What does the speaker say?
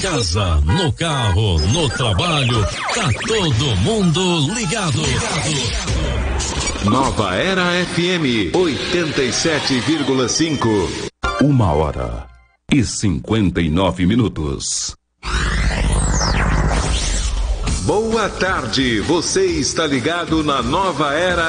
casa, no carro, no trabalho, tá todo mundo ligado. Nova Era FM 87,5. 1h59. Boa tarde, você está ligado na Nova Era